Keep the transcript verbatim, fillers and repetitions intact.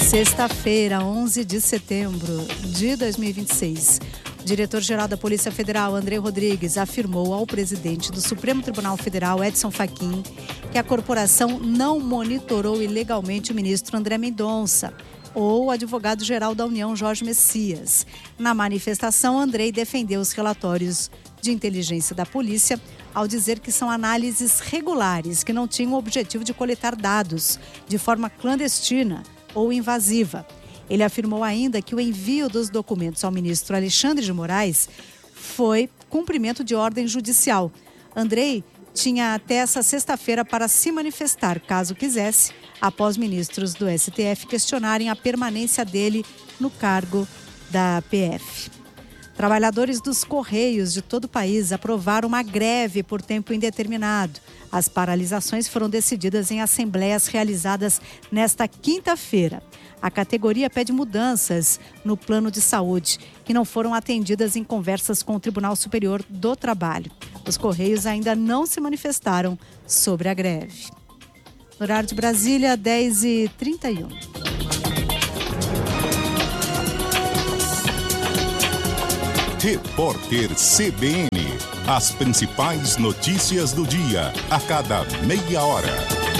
Sexta-feira, onze de setembro de dois mil e vinte e seis. O diretor-geral da Polícia Federal, Andrei Rodrigues, afirmou ao presidente do Supremo Tribunal Federal, Edson Fachin, que a corporação não monitorou ilegalmente o ministro André Mendonça ou o advogado-geral da União, Jorge Messias. Na manifestação, Andrei defendeu os relatórios de inteligência da polícia ao dizer que são análises regulares, que não tinham o objetivo de coletar dados de forma clandestina ou invasiva. Ele afirmou ainda que o envio dos documentos ao ministro Alexandre de Moraes foi cumprimento de ordem judicial. Andrei tinha até essa sexta-feira para se manifestar, caso quisesse, após ministros do S T F questionarem a permanência dele no cargo da P F. Trabalhadores dos Correios de todo o país aprovaram uma greve por tempo indeterminado. As paralisações foram decididas em assembleias realizadas nesta quinta-feira. A categoria pede mudanças no plano de saúde, que não foram atendidas em conversas com o Tribunal Superior do Trabalho. Os Correios ainda não se manifestaram sobre a greve. No horário de Brasília, dez e trinta e um. Repórter C B N. As principais notícias do dia, a cada meia hora.